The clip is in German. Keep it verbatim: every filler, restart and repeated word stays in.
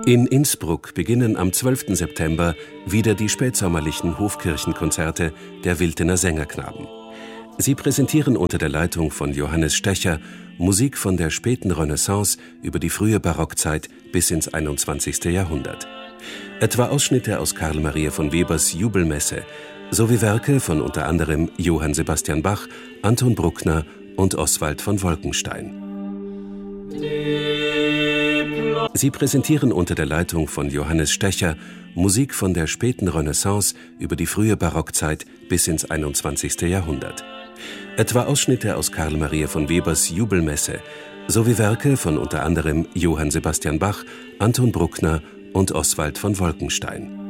In Innsbruck beginnen am zwölften September wieder die spätsommerlichen Hofkirchenkonzerte der Wiltener Sängerknaben. Sie präsentieren unter der Leitung von Johannes Stecher Musik von der späten Renaissance über die frühe Barockzeit bis ins einundzwanzigste Jahrhundert. Etwa Ausschnitte aus Karl Maria von Webers Jubelmesse sowie Werke von unter anderem Johann Sebastian Bach, Anton Bruckner und Oswald von Wolkenstein. Sie präsentieren unter der Leitung von Johannes Stecher Musik von der späten Renaissance über die frühe Barockzeit bis ins einundzwanzigste Jahrhundert. Etwa Ausschnitte aus Karl Maria von Webers Jubelmesse sowie Werke von unter anderem Johann Sebastian Bach, Anton Bruckner und Oswald von Wolkenstein.